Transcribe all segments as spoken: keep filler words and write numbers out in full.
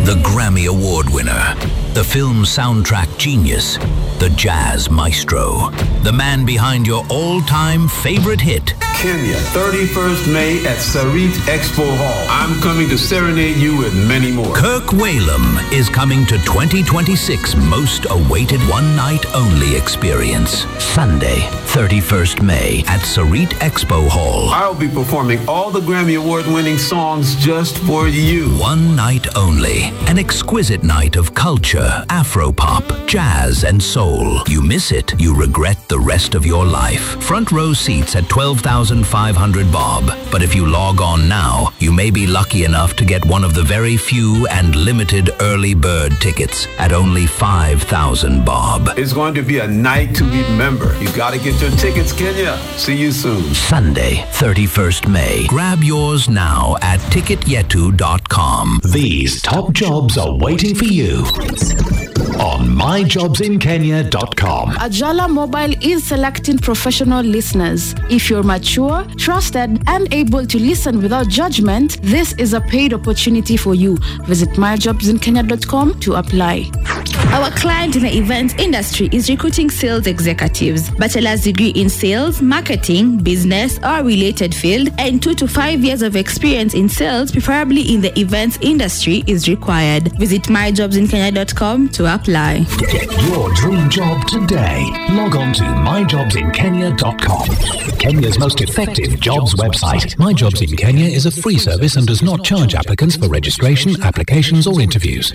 The Grammy Award winner, the film soundtrack genius, the jazz maestro, the man behind your all-time favorite hit. Kenya, thirty-first of May at Sarit Expo Hall. I'm coming to serenade you with many more. Kirk Whalum is coming to twenty twenty-six most awaited one-night-only experience. Sunday, thirty-first of May at Sarit Expo Hall. I'll be performing all the Grammy Award-winning songs just for you. One night only. An exquisite night of culture, Afropop, jazz, and soul. You miss it, you regret the rest of your life. Front row seats at twelve thousand five hundred bob. But if you log on now, you may be lucky enough to get one of the very few and limited early bird tickets at only five thousand bob. It's going to be a night to remember. You gotta get your tickets, Kenya. See you soon. Sunday, thirty-first of May. Grab yours now at ticket yetu dot com. These top jobs are waiting for you on my jobs in kenya dot com. Ajala Mobile is selecting professional listeners. If you're mature, trusted, and able to listen without judgment, this is a paid opportunity for you. Visit my jobs in kenya dot com to apply. Our client in the events industry is recruiting sales executives, bachelor's degree in sales, marketing, business, or related field, and two to five years of experience in sales, preferably in the events industry, is required. Visit my jobs in kenya dot com to apply. Get your dream job today. Log on to my jobs in kenya dot com. Kenya's most effective jobs website. My Jobs in Kenya is a free service and does not charge applicants for registration, applications, or interviews.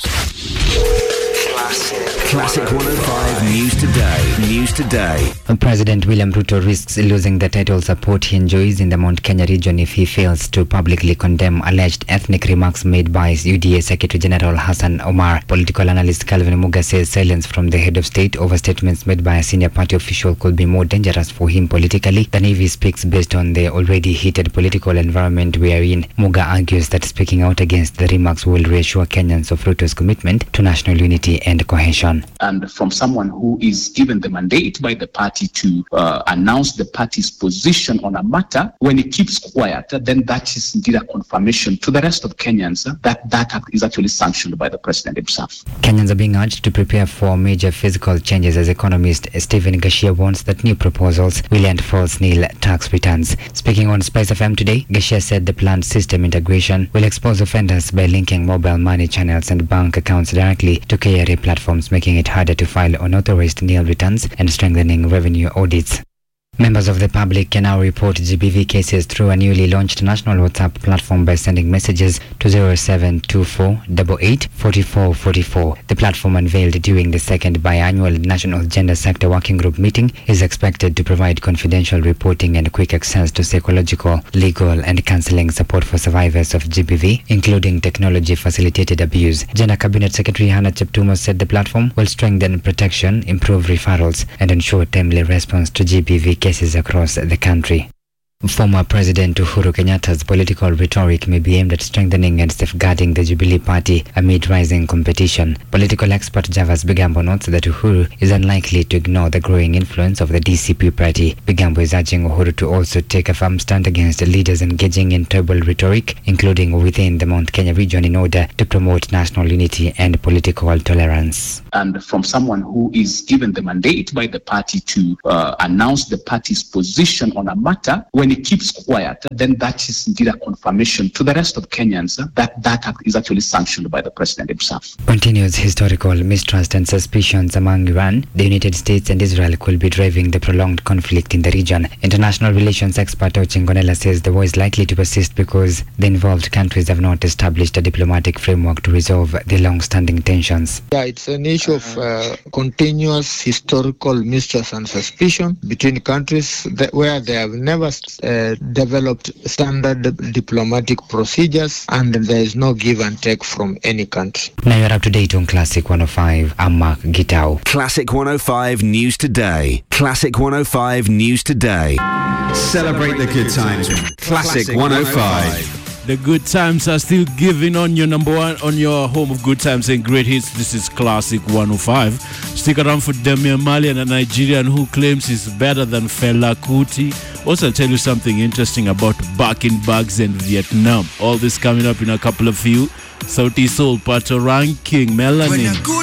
Classic one oh five News Today. News Today. President William Ruto risks losing the title support he enjoys in the Mount Kenya region if he fails to publicly condemn alleged ethnic remarks made by U D A Secretary General Hassan Omar. Political analyst Calvin Muga says silence from the head of state over statements made by a senior party official could be more dangerous for him politically than if he speaks based on the already heated political environment we are in. Muga argues that speaking out against the remarks will reassure Kenyans of Ruto's commitment to national unity and cohesion. And from someone who is given the mandate by the party to uh, announce the party's position on a matter, when he keeps quiet, then that is indeed a confirmation to the rest of Kenyans uh, that that is actually sanctioned by the president himself. Kenyans are being urged to prepare for major physical changes as economist Stephen Gashia warns that new proposals will end false nil tax returns. Speaking on Spice F M today, Gashia said the planned system integration will expose offenders by linking mobile money channels and bank accounts directly to K R A platforms, making it harder to file unauthorized nil returns and strengthening revenue audits. Members of the public can now report G B V cases through a newly launched national WhatsApp platform by sending messages to zero seven two four eight eight four four four four. The platform, unveiled during the second biannual National Gender Sector Working Group meeting, is expected to provide confidential reporting and quick access to psychological, legal, and counseling support for survivors of G B V, including technology-facilitated abuse. Gender Cabinet Secretary Hannah Cheptumo said the platform will strengthen protection, improve referrals, and ensure timely response to G B V cases across the country. Former President Uhuru Kenyatta's political rhetoric may be aimed at strengthening and safeguarding the Jubilee Party amid rising competition. Political expert Javas Bigambo notes that Uhuru is unlikely to ignore the growing influence of the D C P party. Bigambo is urging Uhuru to also take a firm stand against leaders engaging in tribal rhetoric, including within the Mount Kenya region, in order to promote national unity and political tolerance. And from someone who is given the mandate by the party to uh, announce the party's position on a matter, when he keeps quiet, then that is indeed a confirmation to the rest of Kenyans uh, that that is actually sanctioned by the president himself. Continues historical mistrust and suspicions among Iran, the United States, and Israel could be driving the prolonged conflict in the region. International relations expert Ochingonela says the war is likely to persist because the involved countries have not established a diplomatic framework to resolve the long-standing tensions. Yeah, it's an issue of uh, continuous historical mistrust and suspicion between countries that, where they have never uh, developed standard diplomatic procedures, and there is no give and take from any country. Now you're up to date on Classic one oh five. I'm Mark Gitau. Classic one oh five News Today. Classic one oh five News Today. Celebrate the good times. Classic one oh five. The good times are still giving on your number one, on your home of good times and great hits. This is Classic one oh five. Stick around for Damian Marley, a Nigerian who claims he's better than Fela Kuti. Also, I'll tell you something interesting about Birkin bags in Vietnam. All this coming up in a couple of few. Sauti Soul, Pato Ranking, Melanin.